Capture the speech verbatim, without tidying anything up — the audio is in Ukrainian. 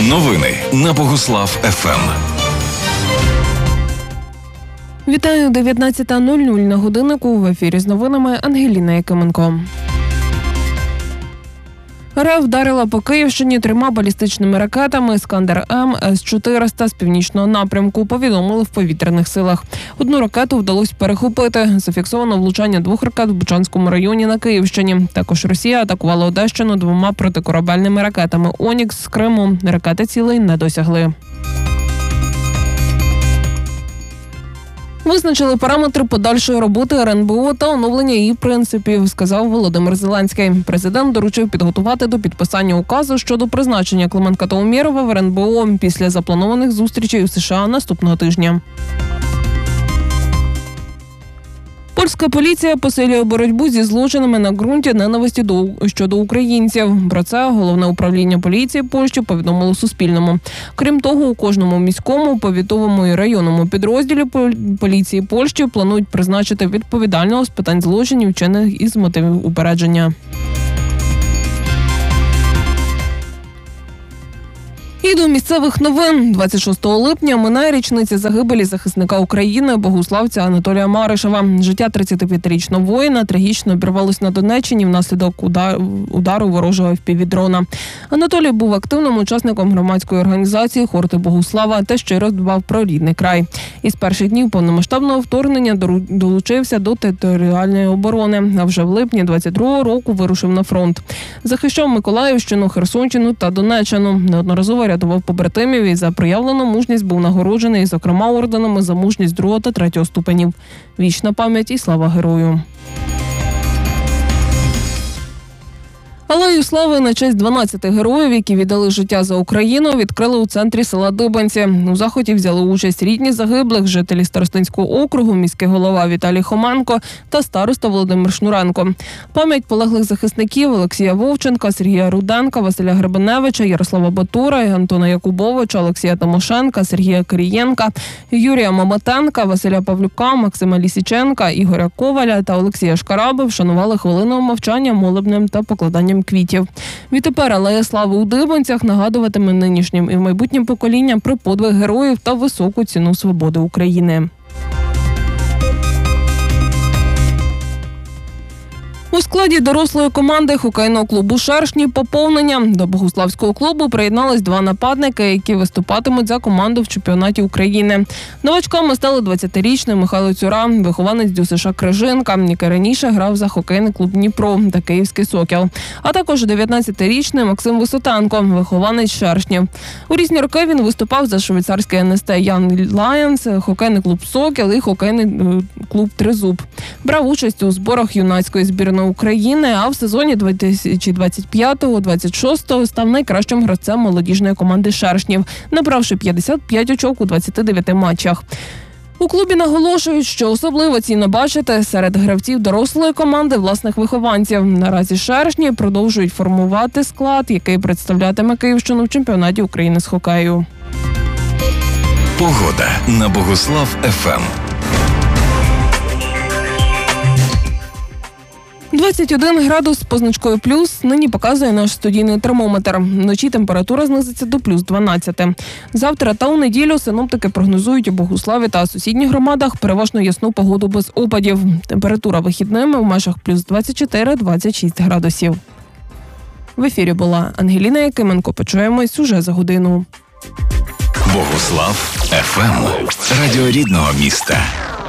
Новини на Богуслав еф ем. Вітаю, дев'ятнадцята нуль нуль на годиннику. В ефірі з новинами Ангеліна Якименко. РФ вдарила по Київщині трьома балістичними ракетами «Іскандер-М» С чотириста з північного напрямку, повідомили в повітряних силах. Одну ракету вдалося перехопити. Зафіксовано влучання двох ракет в Бучанському районі на Київщині. Також Росія атакувала Одещину двома протикорабельними ракетами «Онікс» з Криму. Ракети цілей не досягли. Визначили параметри подальшої роботи ер ен бе о та оновлення її принципів, сказав Володимир Зеленський. Президент доручив підготувати до підписання указу щодо призначення Клименка та Умєрова в ер ен бе о після запланованих зустрічей у США наступного тижня. Польська поліція посилює боротьбу зі злочинами на ґрунті ненависті до, щодо українців. Про це Головне управління поліції Польщі повідомило Суспільному. Крім того, у кожному міському, повітовому і районному підрозділі поліції Польщі планують призначити відповідального з питань злочинів, вчинених із мотивів упередження. І до місцевих новин. двадцять шостого липня минає річниця загибелі захисника України, богуславця Анатолія Маришева. Життя тридцятип'ятирічного воїна трагічно обірвалось на Донеччині внаслідок удару ворожого еф пі ві-дрона. Анатолій був активним учасником громадської організації «Хорти Богуслава» та щиро дбав про рідний край. Із перших днів повномасштабного вторгнення долучився до територіальної оборони, а вже в липні двадцять другого року вирушив на фронт. Захищав Миколаївщину, Херсонщину та Донеччину. Неодноразово рятував побратимів і за проявлену мужність був нагороджений, зокрема, орденами за мужність другого та третього ступенів. Вічна пам'ять і слава герою. Алею слави на честь дванадцяти героїв, які віддали життя за Україну, відкрили у центрі села Дибанці. У заході взяли участь рідні загиблих, жителі Старостинського округу, міський голова Віталій Хоменко та староста Володимир Шнуренко. Пам'ять полеглих захисників Олексія Вовченка, Сергія Руденка, Василя Гребеневича, Ярослава Батура, Антона Якубовича, Олексія Тимошенка, Сергія Кирієнка, Юрія Маматенка, Василя Павлюка, Максима Лісіченка, Ігоря Коваля та Олексія Шкараби вшанували хвилиною мовчання, молебнем та покладанням квітів. Відтепер Алея слави у Дибанцях нагадуватиме нинішнім і майбутнім поколінням про подвиг героїв та високу ціну свободи України. У складі дорослої команди хокейного клубу «Шершні» поповнення. До богуславського клубу приєднались два нападники, які виступатимуть за команду в чемпіонаті України. Новачками стали двадцятирічний Михайло Цюра, вихованець ДЮСШ Крижинка, який раніше грав за хокейний клуб «Дніпро» та київський «Сокіл». А також дев'ятнадцятирічний Максим Висотенко, вихованець «Шершнів». У різні роки він виступав за швейцарський ен ес те Young Lions, хокейний клуб «Сокіл» і хокейний клуб «Тризуб». Брав участь у зборах юнацької збірної України, а в сезоні дві тисячі двадцять п'ятого - двадцять шостого став найкращим гравцем молодіжної команди «Шершнів», набравши п'ятдесят п'ять очок у двадцяти дев'яти матчах. У клубі наголошують, що особливо цінно бачити серед гравців дорослої команди власних вихованців. Наразі «Шершні» продовжують формувати склад, який представлятиме Київщину в чемпіонаті України з хокею. Погода на Богуслав еф ем. двадцять один градус з позначкою плюс нині показує наш студійний термометр. Вночі температура знизиться до плюс дванадцяти. Завтра та у неділю синоптики прогнозують у Богуславі та сусідніх громадах переважно ясну погоду без опадів. Температура вихідними в межах плюс двадцять чотири - двадцять шість градусів. В ефірі була Ангеліна Якименко. Почуємось уже за годину. Богуслав еф ем. Радіо рідного міста.